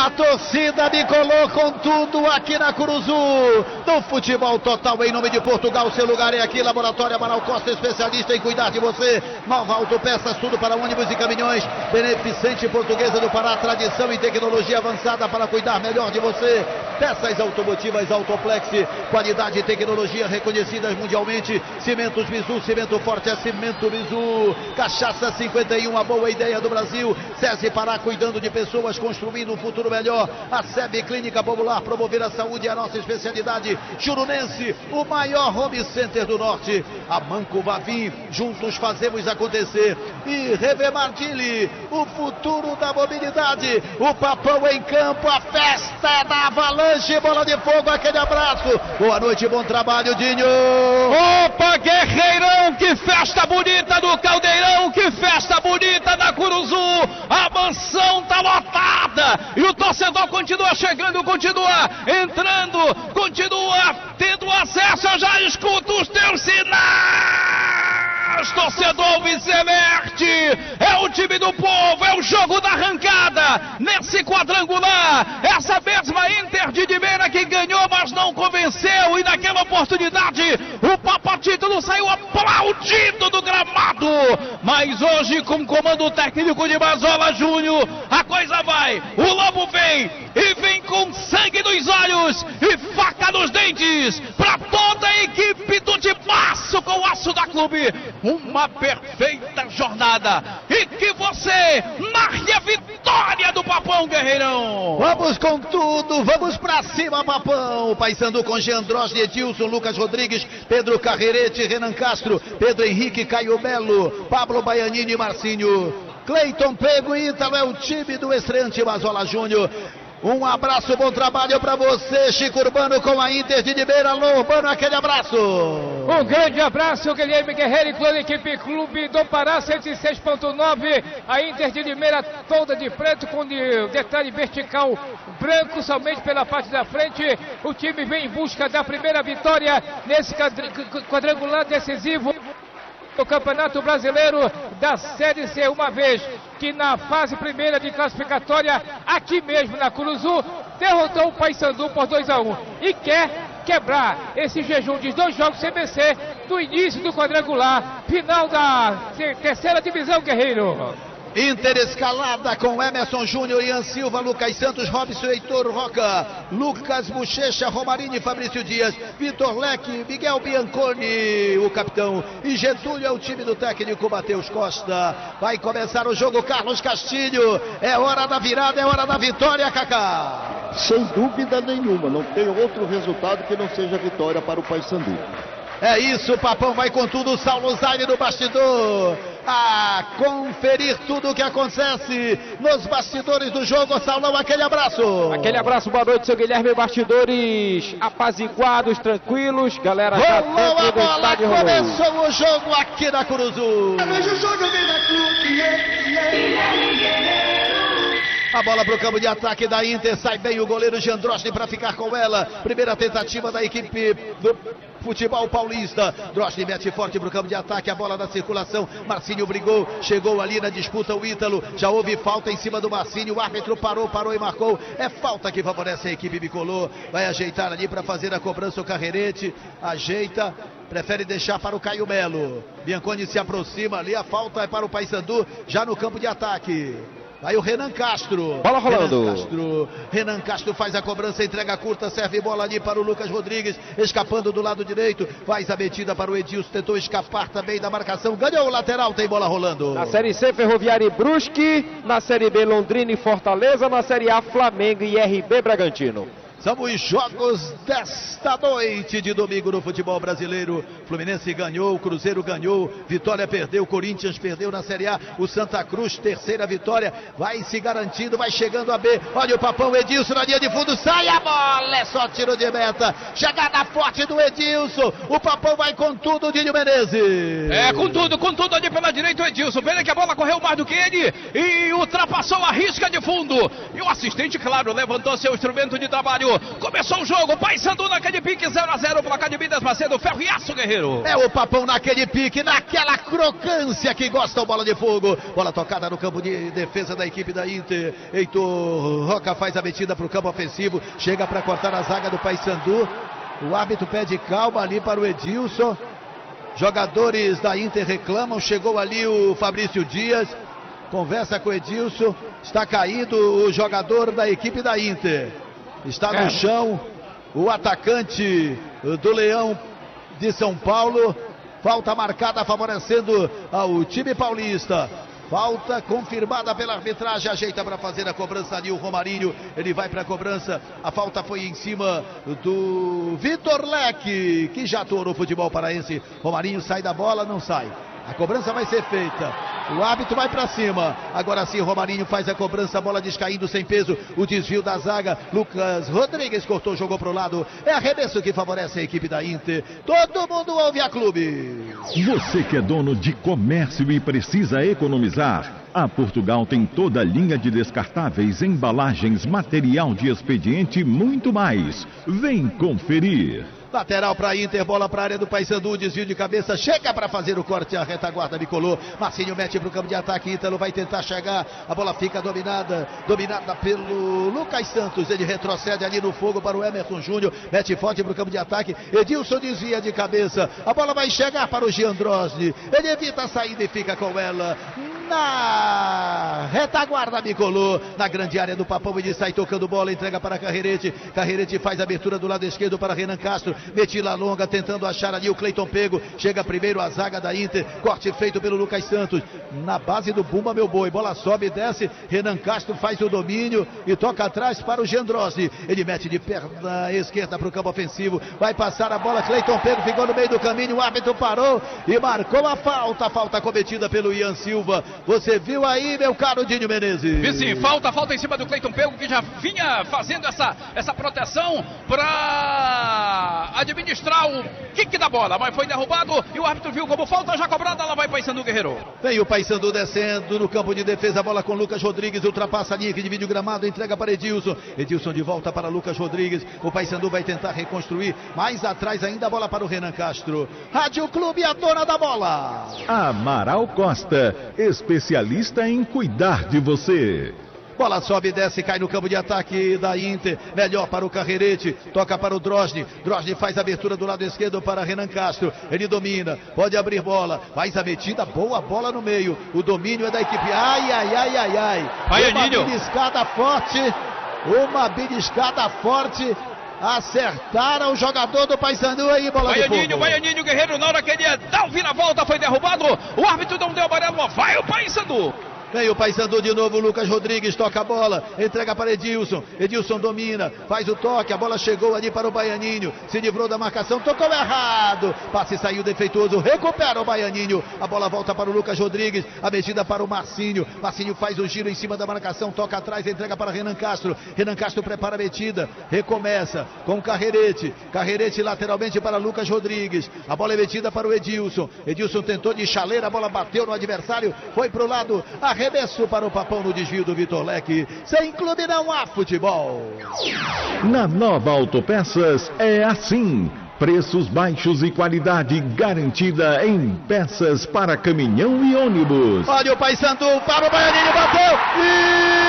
A torcida bicolor com tudo aqui na Curuzu. Do futebol total em nome de Portugal. Seu lugar é aqui. Laboratório Amaral Costa, especialista em cuidar de você. Nova Autopeças, tudo para ônibus e caminhões. Beneficente Portuguesa do Pará. Tradição e tecnologia avançada para cuidar melhor de você. Peças automotivas Autoplex. Qualidade e tecnologia reconhecidas mundialmente. Cimentos Bizu. Cimento forte é Cimento Bizu. Cachaça 51, a boa ideia do Brasil. SESI Pará, cuidando de pessoas, construindo um futuro melhor. A SEB Clínica Popular, promover a saúde é a nossa especialidade. Jurunense, o maior home center do norte. A Manco Vavim, juntos fazemos acontecer. E Revemar Dili, o futuro da mobilidade. O Papão em campo, a festa da Avalanche, bola de fogo, aquele abraço. Boa noite, bom trabalho, Dinho. Opa, Guerreirão, que festa bonita do Caldeirão, que festa bonita da Curuzu. A mansão tá lotada e o torcedor continua chegando, continua entrando, continua tendo acesso. Eu já escuto os teus sinais, torcedor Vicemerte. É o time do povo, é o jogo da arrancada nesse quadrangular. Essa mesma Inter de Limeira que ganhou, mas não convenceu, e naquela oportunidade o Papa Título saiu aplaudido do gramado. Mas hoje, com comando técnico de Mazola Júnior, a coisa vai, o Lobo vem, e vem com sangue nos olhos e faca nos dentes, para toda a equipe do Timaço com o Aço da Clube. Uma perfeita jornada, e que você narre a vitória do Papão, Guerreirão. Vamos com tudo, vamos pra cima, Papão. Paysandu com Jean Drosne, Edilson, Lucas Rodrigues, Pedro Carrerete, Renan Castro, Pedro Henrique, Caio Belo, Pablo Baianini e Marcinho. Cleiton Pego e Ítalo é o time do estreante Mazola Júnior. Um abraço, bom trabalho para você, Chico Urbano, com a Inter de Limeira. Alô, Urbano, aquele abraço. Um grande abraço, Guilherme Guerreiro e toda a equipe Clube do Pará, 106.9. A Inter de Limeira toda de preto, com detalhe vertical branco somente pela parte da frente. O time vem em busca da primeira vitória nesse quadrangular decisivo do Campeonato Brasileiro da Série C, uma vez que na fase primeira de classificatória, aqui mesmo na Curuzu, derrotou o Paysandu por 2-1 e quer quebrar esse jejum de 2 jogos sem vencer do início do quadrangular, final da terceira divisão, Guerreiro. Inter escalada com Emerson Júnior, Ian Silva, Lucas Santos, Robson, Heitor Roca, Lucas Bochecha, Romarini, Fabrício Dias, Vitor Leque, Miguel Bianconi, o capitão, e Getúlio é o time do técnico Matheus Costa. Vai começar o jogo, Carlos Castilho. É hora da virada, é hora da vitória, Kaká. Sem dúvida nenhuma, não tem outro resultado que não seja vitória para o Paysandu. É isso, Papão vai com tudo, Saulo Zaine no bastidor, a conferir tudo o que acontece nos bastidores do jogo. Saulão, aquele abraço. Aquele abraço, boa noite, seu Guilherme. Bastidores apaziguados, tranquilos, galera. Rolou a bola, começou o jogo aqui na Curuzu. A bola para o campo de ataque da Inter, sai bem o goleiro Jean Drosne para ficar com ela. Primeira tentativa da equipe do futebol paulista. Drosne mete forte para o campo de ataque, a bola da circulação. Marcinho brigou, chegou ali na disputa o Ítalo. Já houve falta em cima do Marcinho, o árbitro parou e marcou. É falta que favorece a equipe bicolor. Vai ajeitar ali para fazer a cobrança o Carrerete. Ajeita. Prefere deixar para o Caio Melo. Bianconi se aproxima ali, a falta é para o Paysandu, já no campo de ataque. Aí o Renan Castro. Bola rolando. Renan Castro faz a cobrança, entrega curta, serve bola ali para o Lucas Rodrigues, escapando do lado direito. Faz a metida para o Edilson, tentou escapar também da marcação. Ganhou o lateral, tem bola rolando. Na Série C, Ferroviária e Brusque. Na Série B, Londrina e Fortaleza. Na Série A, Flamengo e RB Bragantino. São os jogos desta noite de domingo no futebol brasileiro. Fluminense ganhou, Cruzeiro ganhou, Vitória perdeu, Corinthians perdeu na Série A. O Santa Cruz, terceira vitória, vai se garantindo, vai chegando a B. Olha o Papão, Edilson na linha de fundo, sai a bola, é só tiro de meta. Chegada forte do Edilson, o Papão vai com tudo, Dinho Menezes. É, com tudo ali pela direita o Edilson. Pena que a bola correu mais do que ele e ultrapassou a risca de fundo. E o assistente, claro, levantou seu instrumento de trabalho. Começou o jogo, Paysandu naquele pique, 0-0, placar de Minas Macedo, Ferro e Aço, Guerreiro. É o Papão naquele pique, naquela crocância que gosta o Bola de Fogo. Bola tocada no campo de defesa da equipe da Inter. Heitor Roca faz a metida para o campo ofensivo, chega para cortar a zaga do Paysandu. O árbitro pede calma ali para o Edilson. Jogadores da Inter reclamam, chegou ali o Fabrício Dias, conversa com o Edilson, está caído o jogador da equipe da Inter. Está no chão o atacante do Leão de São Paulo. Falta marcada favorecendo ao time paulista. Falta confirmada pela arbitragem, ajeita para fazer a cobrança ali o Romarinho, ele vai para a cobrança, a falta foi em cima do Vitor Leque, que já atuou no futebol paraense. Romarinho sai da bola, não sai. A cobrança vai ser feita. O árbitro vai para cima. Agora sim, Romarinho faz a cobrança. A bola descaindo sem peso. O desvio da zaga. Lucas Rodrigues cortou, jogou para o lado. É arremesso que favorece a equipe da Inter. Todo mundo ouve a clube. Você que é dono de comércio e precisa economizar. A Portugal tem toda a linha de descartáveis, embalagens, material de expediente e muito mais. Vem conferir. Lateral para Inter, bola para a área do Paysandu, desvio de cabeça, chega para fazer o corte, a retaguarda bicolou, Marcinho mete para o campo de ataque, Ítalo vai tentar chegar, a bola fica dominada pelo Lucas Santos, ele retrocede ali no fogo para o Emerson Júnior, mete forte para o campo de ataque, Edilson desvia de cabeça, a bola vai chegar para o Giandrosni, ele evita a saída e fica com ela, na retaguarda bicolou, na grande área do Papão, ele sai tocando bola, entrega para Carrerete, Carrerete faz a abertura do lado esquerdo para Renan Castro, metila longa, tentando achar ali o Cleiton Pego, chega primeiro a zaga da Inter, corte feito pelo Lucas Santos, na base do Bumba meu boi, bola sobe e desce, Renan Castro faz o domínio e toca atrás para o Giandrossi, ele mete de perna esquerda para o campo ofensivo, vai passar a bola, Cleiton Pego ficou no meio do caminho, o árbitro parou e marcou a falta cometida pelo Ian Silva, você viu aí meu caro Dinho Menezes? E sim, falta em cima do Cleiton Pego, que já vinha fazendo essa proteção para administrar o kick da bola, mas foi derrubado e o árbitro viu como falta já cobrada, ela vai Paysandu, Guerreiro. Vem o Paysandu descendo no campo de defesa, a bola com Lucas Rodrigues, ultrapassa a linha que divide o gramado, entrega para Edilson, Edilson de volta para Lucas Rodrigues, o Paysandu vai tentar reconstruir, mais atrás ainda a bola para o Renan Castro. Rádio Clube, a dona da bola. Amaral Costa, especialista em cuidar de você. Bola sobe e desce, cai no campo de ataque da Inter, melhor para o Carrerete, toca para o Drosni, Drosni faz a abertura do lado esquerdo para Renan Castro, ele domina, pode abrir bola, faz a metida, boa bola no meio, o domínio é da equipe, ai, Baianinho. Uma beliscada forte, acertaram o jogador do Paysandu aí, bola de fogo. Baianinho, Guerreiro, na hora que ele ia dar o vira-volta, foi derrubado, o árbitro não deu amarelo, vai o Paysandu. Vem o Paysandu de novo, Lucas Rodrigues toca a bola, entrega para Edilson, Edilson domina, faz o toque, a bola chegou ali para o Baianinho, se livrou da marcação, tocou errado, passe saiu defeituoso, recupera o Baianinho, a bola volta para o Lucas Rodrigues, a medida para o Marcinho faz o giro em cima da marcação, toca atrás, entrega para Renan Castro prepara a metida, recomeça com Carrerete lateralmente para Lucas Rodrigues, a bola é metida para o Edilson tentou de chaleira, a bola bateu no adversário, foi para o lado, arremesso para o Papão no desvio do Vitor Leque. Sem clube não há futebol. Na Nova Autopeças é assim. Preços baixos e qualidade garantida em peças para caminhão e ônibus. Olha o Paysandu para o Baianinho, bateu!